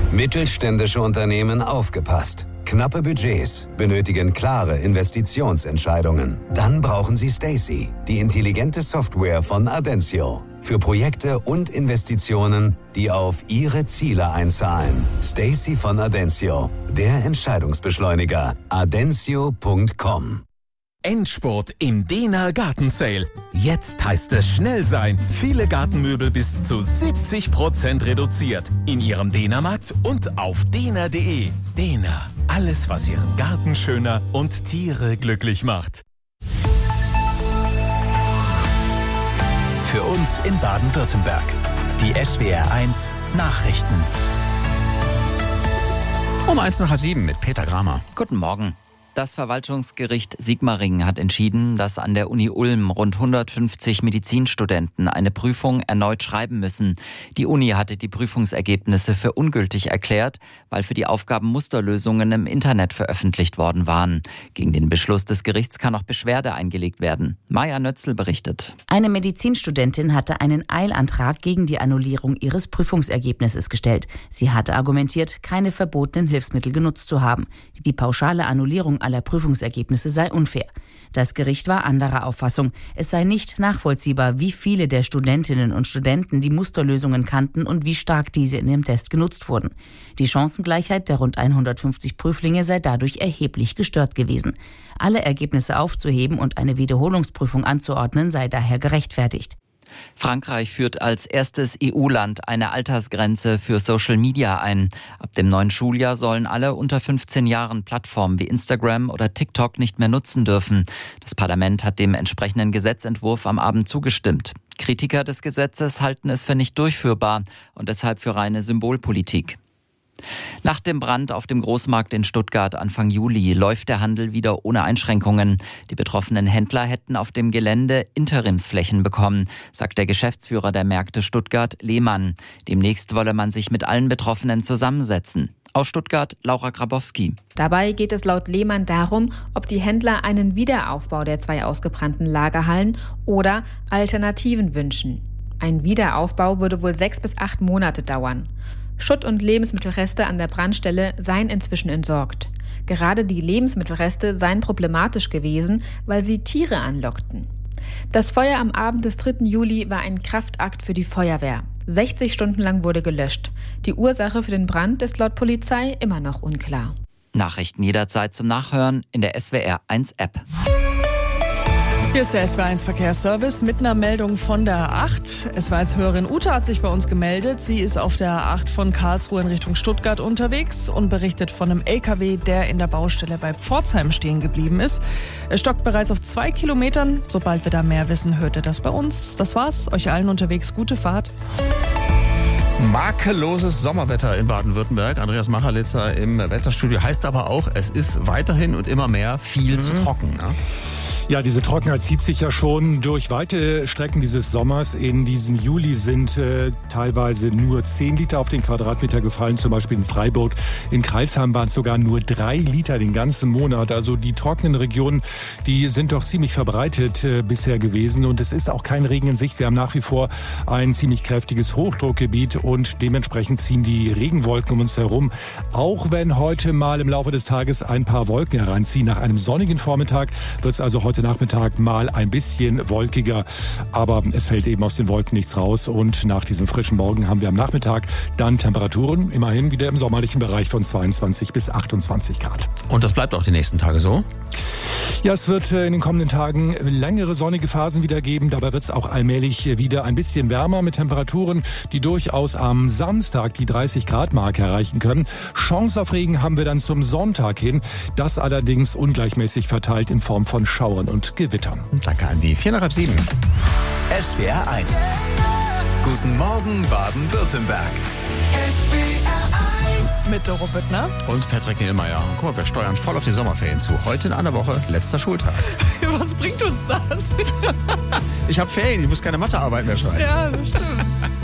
Mittelständische Unternehmen aufgepasst. Knappe Budgets benötigen klare Investitionsentscheidungen. Dann brauchen Sie Stacey, die intelligente Software von Adensio. Für Projekte und Investitionen, die auf Ihre Ziele einzahlen. Stacey von Adensio, der Entscheidungsbeschleuniger. Adensio.com. Endspurt im Dehner Gartensale. Jetzt heißt es schnell sein. Viele Gartenmöbel bis zu 70% reduziert. In Ihrem Dehnermarkt und auf dehner.de. Dehner. Alles, was Ihren Garten schöner und Tiere glücklich macht. Für uns in Baden-Württemberg. Die SWR1 Nachrichten. Um 6:30 mit Peter Gramer. Guten Morgen. Das Verwaltungsgericht Sigmaringen hat entschieden, dass an der Uni Ulm rund 150 Medizinstudenten eine Prüfung erneut schreiben müssen. Die Uni hatte die Prüfungsergebnisse für ungültig erklärt, weil für die Aufgaben Musterlösungen im Internet veröffentlicht worden waren. Gegen den Beschluss des Gerichts kann auch Beschwerde eingelegt werden. Maja Nötzl berichtet. Eine Medizinstudentin hatte einen Eilantrag gegen die Annullierung ihres Prüfungsergebnisses gestellt. Sie hatte argumentiert, keine verbotenen Hilfsmittel genutzt zu haben. Die pauschale Annullierung aller Prüfungsergebnisse sei unfair. Das Gericht war anderer Auffassung. Es sei nicht nachvollziehbar, wie viele der Studentinnen und Studenten die Musterlösungen kannten und wie stark diese in dem Test genutzt wurden. Die Chancengleichheit der rund 150 Prüflinge sei dadurch erheblich gestört gewesen. Alle Ergebnisse aufzuheben und eine Wiederholungsprüfung anzuordnen sei daher gerechtfertigt. Frankreich führt als erstes EU-Land eine Altersgrenze für Social Media ein. Ab dem neuen Schuljahr sollen alle unter 15 Jahren Plattformen wie Instagram oder TikTok nicht mehr nutzen dürfen. Das Parlament hat dem entsprechenden Gesetzentwurf am Abend zugestimmt. Kritiker des Gesetzes halten es für nicht durchführbar und deshalb für reine Symbolpolitik. Nach dem Brand auf dem Großmarkt in Stuttgart Anfang Juli läuft der Handel wieder ohne Einschränkungen. Die betroffenen Händler hätten auf dem Gelände Interimsflächen bekommen, sagt der Geschäftsführer der Märkte Stuttgart, Lehmann. Demnächst wolle man sich mit allen Betroffenen zusammensetzen. Aus Stuttgart, Laura Grabowski. Dabei geht es laut Lehmann darum, ob die Händler einen Wiederaufbau der 2 ausgebrannten Lagerhallen oder Alternativen wünschen. Ein Wiederaufbau würde wohl 6 bis 8 Monate dauern. Schutt und Lebensmittelreste an der Brandstelle seien inzwischen entsorgt. Gerade die Lebensmittelreste seien problematisch gewesen, weil sie Tiere anlockten. Das Feuer am Abend des 3. Juli war ein Kraftakt für die Feuerwehr. 60 Stunden lang wurde gelöscht. Die Ursache für den Brand ist laut Polizei immer noch unklar. Nachrichten jederzeit zum Nachhören in der SWR1-App. Hier ist der SWR1 Verkehrsservice mit einer Meldung von der A8. SWR1-Hörerin Ute hat sich bei uns gemeldet. Sie ist auf der A8 von Karlsruhe in Richtung Stuttgart unterwegs und berichtet von einem LKW, der in der Baustelle bei Pforzheim stehen geblieben ist. Er stockt bereits auf 2 Kilometern. Sobald wir da mehr wissen, hört ihr das bei uns. Das war's. Euch allen unterwegs gute Fahrt. Makelloses Sommerwetter in Baden-Württemberg. Andreas Macharlitzer im Wetterstudio. Heißt aber auch, es ist weiterhin und immer mehr viel zu trocken. Ne? Ja, diese Trockenheit zieht sich ja schon durch weite Strecken dieses Sommers. In diesem Juli sind teilweise nur 10 Liter auf den Quadratmeter gefallen, zum Beispiel in Freiburg. In Crailsheim waren es sogar nur 3 Liter den ganzen Monat. Also die trockenen Regionen, die sind doch ziemlich verbreitet bisher gewesen. Und es ist auch kein Regen in Sicht. Wir haben nach wie vor ein ziemlich kräftiges Hochdruckgebiet und dementsprechend ziehen die Regenwolken um uns herum. Auch wenn heute mal im Laufe des Tages ein paar Wolken hereinziehen. Nach einem sonnigen Vormittag wird es also heute Nachmittag mal ein bisschen wolkiger, aber es fällt eben aus den Wolken nichts raus und nach diesem frischen Morgen haben wir am Nachmittag dann Temperaturen immerhin wieder im sommerlichen Bereich von 22 bis 28 Grad. Und das bleibt auch die nächsten Tage so? Ja, es wird in den kommenden Tagen längere sonnige Phasen wieder geben. Dabei wird es auch allmählich wieder ein bisschen wärmer mit Temperaturen, die durchaus am Samstag die 30-Grad-Marke erreichen können. Chance auf Regen haben wir dann zum Sonntag hin. Das allerdings ungleichmäßig verteilt in Form von Schauern und Gewittern. Danke, Andi. 6:45. SWR1. Guten Morgen, Baden-Württemberg. Mit Doro Büttner. Und Patrick Niehlmeier. Guck mal, wir steuern voll auf die Sommerferien zu. Heute in einer Woche, letzter Schultag. Was bringt uns das? Ich habe Ferien, ich muss keine Mathearbeit mehr schreiben. Ja, das stimmt.